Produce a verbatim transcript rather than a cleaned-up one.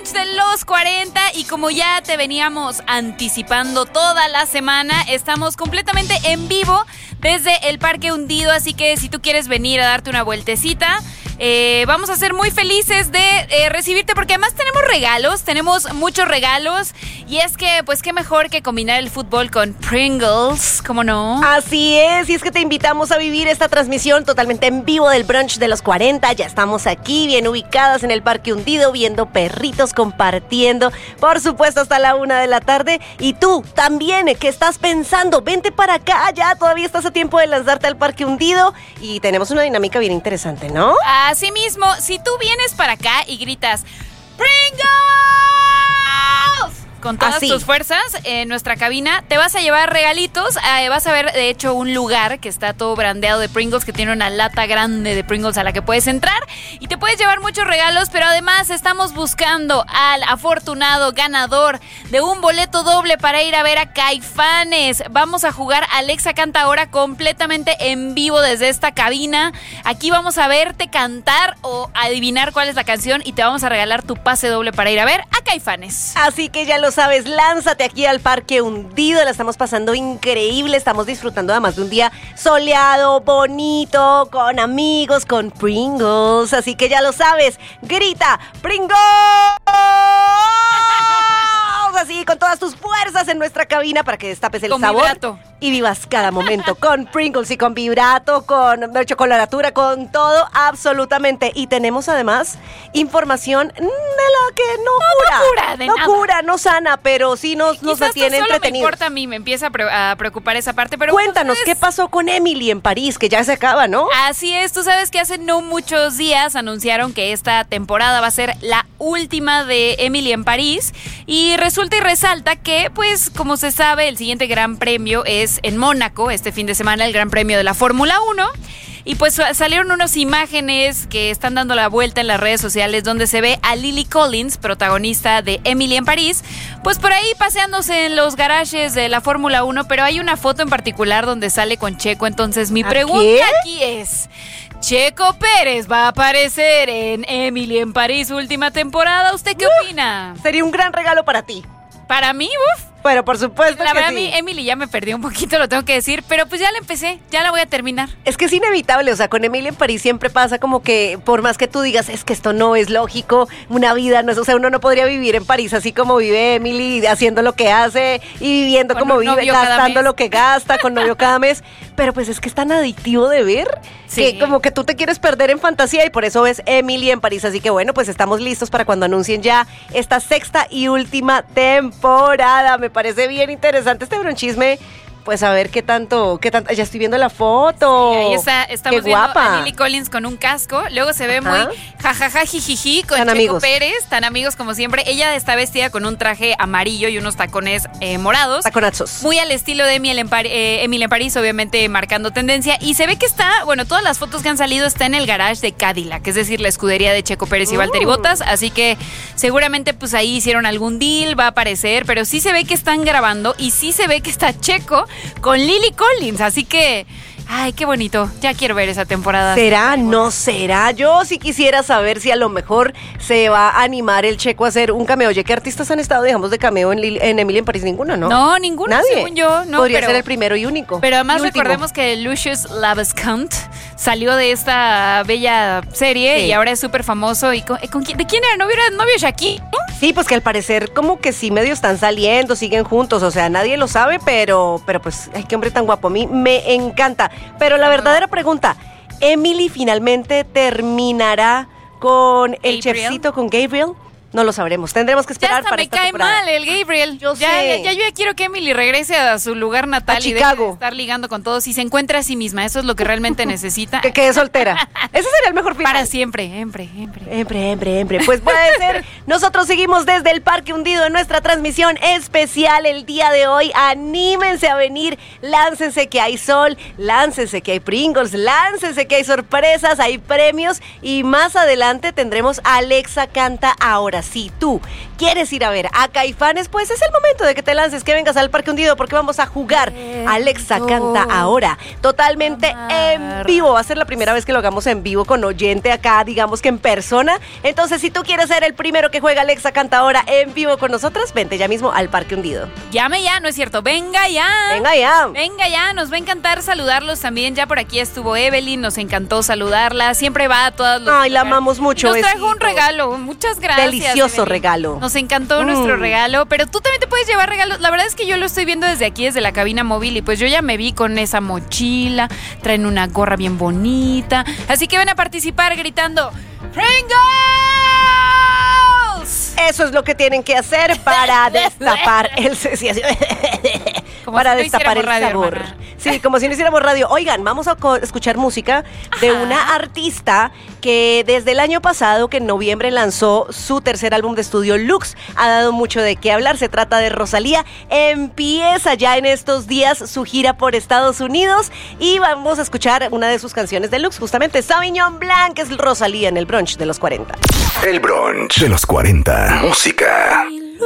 brunch de los cuarenta y como ya te veníamos anticipando toda la semana, estamos completamente en vivo desde el Parque Hundido, así que si tú quieres venir a darte una vueltecita, eh, vamos a ser muy felices de eh, recibirte porque además tenemos regalos, tenemos muchos regalos y es que pues qué mejor que combinar el fútbol con Pringles, ¿cómo no? Así es, y es que te invitamos a vivir esta transmisión totalmente en vivo del brunch de los cuarenta. Ya estamos aquí, bien ubicadas en el Parque Hundido, viendo perritos, compartiendo, por supuesto, hasta la una de la tarde. Y tú también, ¿qué estás pensando? Vente para acá, ya todavía estás a tiempo de lanzarte al Parque Hundido y tenemos una dinámica bien interesante, ¿no? Así mismo, si tú vienes para acá y gritas ¡Pringles! Con todas Así. tus fuerzas en nuestra cabina, te vas a llevar regalitos. Eh, vas a ver, de hecho, un lugar que está todo brandeado de Pringles, que tiene una lata grande de Pringles a la que puedes entrar y te puedes llevar muchos regalos, pero además estamos buscando al afortunado ganador de un boleto doble para ir a ver a Caifanes. Vamos a jugar Alexa Canta ahora completamente en vivo desde esta cabina. Aquí vamos a verte cantar o adivinar cuál es la canción y te vamos a regalar tu pase doble para ir a ver a Caifanes. Así que ya lo sabes, lánzate aquí al Parque Hundido, la estamos pasando increíble, estamos disfrutando además de un día soleado, bonito, con amigos, con Pringles, así que ya lo sabes, grita Pringles, así con todas tus fuerzas en nuestra cabina para que destapes el con sabor vibrato. Y vivas cada momento con Pringles y con vibrato, con chocolatatura, con todo, absolutamente. Y tenemos además información de la que no, no cura, no cura de no nada. cura, no sana, pero sí nos, nos Quizás mantiene solo entretenidos. me importa a mí, me empieza a, pre- a preocupar esa parte, pero Cuéntanos, ustedes... ¿qué pasó con Emily en París? Que ya se acaba, ¿no? Así es, tú sabes que hace no muchos días anunciaron que esta temporada va a ser la última de Emily en París y resulta y resalta que, pues, como se sabe, el siguiente gran premio es en Mónaco, este fin de semana, el gran premio de la Fórmula uno. Y pues salieron unas imágenes que están dando la vuelta en las redes sociales donde se ve a Lily Collins, protagonista de Emily en París, pues por ahí paseándose en los garajes de la Fórmula uno, pero hay una foto en particular donde sale con Checo, entonces mi pregunta qué? aquí es... Checo Pérez va a aparecer en Emily en París última temporada. ¿Usted qué opina? Sería un gran regalo para ti. Para mí, uff. Pero por supuesto La que verdad, sí. a mí, Emily ya me perdió un poquito, lo tengo que decir, pero pues ya la empecé, ya la voy a terminar. Es que es inevitable, o sea, con Emily en París siempre pasa como que, por más que tú digas, es que esto no es lógico, una vida no es, o sea, uno no podría vivir en París así como vive Emily, haciendo lo que hace y viviendo Con como un vive, novio cada gastando mes. lo que gasta, con novio cada mes, pero pues es que es tan adictivo de ver, Sí. que como que tú te quieres perder en fantasía y por eso ves Emily en París, así que bueno, pues estamos listos para cuando anuncien ya esta sexta y última temporada. Me parece bien interesante este bronchisme. Pues a ver qué tanto, qué tanto, ya estoy viendo la foto. Sí, ahí está, estamos qué viendo guapa. a Lily Collins con un casco, luego se ve Ajá. muy jajaja jijiji con Tan Checo amigos. Pérez, tan amigos como siempre. Ella está vestida con un traje amarillo y unos tacones eh, morados. Taconazos. Muy al estilo de Emily en, Par- eh, Emily en París, obviamente marcando tendencia. Y se ve que está, bueno, todas las fotos que han salido está en el garage de Cadillac, es decir, la escudería de Checo Pérez y Uh. Valtteri Bottas. Así que seguramente pues ahí hicieron algún deal, va a aparecer, pero sí se ve que están grabando y sí se ve que está Checo con Lily Collins. Así que, ay, qué bonito. Ya quiero ver esa temporada. ¿Será? ¿No será? Yo sí quisiera saber si a lo mejor se va a animar el Checo a hacer un cameo. Oye, ¿qué artistas han estado, digamos, de cameo en, Lil- en Emily en París? Ninguno, ¿no? No, ninguno, Nadie. según yo. No, Podría pero, ser el primero y único. Pero además Y último. recordemos que Lucius Lavescant salió de esta bella serie Sí. y ahora es súper famoso. ¿Y con, con quién, ¿De quién era? ¿Novio, era novio Shakira? ¿No? Sí, pues que al parecer como que sí medio están saliendo, siguen juntos, o sea, nadie lo sabe, pero, pero pues, ay, qué hombre tan guapo, a mí me encanta. Pero la verdadera pregunta, ¿Emily finalmente terminará con el Gabriel. chefcito, con Gabriel? No lo sabremos, tendremos que Ya esperar hasta para me esta cae temporada. mal el Gabriel. Yo ya, sé. Ya, ya yo ya quiero que Emily regrese a su lugar natal A y deje Chicago. de estar ligando con todos y se encuentre a sí misma. Eso es lo que realmente necesita. Que quede soltera. Ese sería el mejor final. Para siempre, siempre, siempre. Siempre, siempre, siempre. Pues puede ser. Nosotros seguimos desde el Parque Hundido en nuestra transmisión especial el día de hoy. Anímense a venir, láncense que hay sol, láncense que hay Pringles, láncense que hay sorpresas, hay premios y más adelante tendremos Alexa Canta ahora. Ahora, si tú quieres ir a ver a Caifanes, pues es el momento de que te lances, que vengas al Parque Hundido, porque vamos a jugar Alexa Canta Ahora, totalmente en vivo. Va a ser la primera vez que lo hagamos en vivo con oyente acá, digamos que en persona. Entonces, si tú quieres ser el primero que juega Alexa Canta Ahora en vivo con nosotras, vente ya mismo al Parque Hundido. Llame ya, ¿no es cierto? Venga ya. Venga ya. Venga ya, nos va a encantar saludarlos también. Ya por aquí estuvo Evelyn, nos encantó saludarla. Siempre va a todas los... Ay, la amamos mucho. Nos trajo un regalo, muchas gracias. Delicioso Evelyn. regalo. Nos encantó mm. nuestro regalo, pero tú también te puedes llevar regalos. La verdad es que yo lo estoy viendo desde aquí, desde la cabina móvil, y pues yo ya me vi con esa mochila, traen una gorra bien bonita. Así que ven a participar gritando ¡Pringles! Eso es lo que tienen que hacer para destapar el... Como para si no destapar el radio, sabor. Hermana. Sí, como si no hiciéramos radio. Oigan, vamos a escuchar música de Ajá. una artista que desde el año pasado, que en noviembre lanzó su tercer álbum de estudio, Lux, ha dado mucho de qué hablar. Se trata de Rosalía. Empieza ya en estos días su gira por Estados Unidos y vamos a escuchar una de sus canciones de Lux, justamente Sauvignon Blanc, que es Rosalía en el brunch de los cuarenta. El brunch de los cuarenta. Música.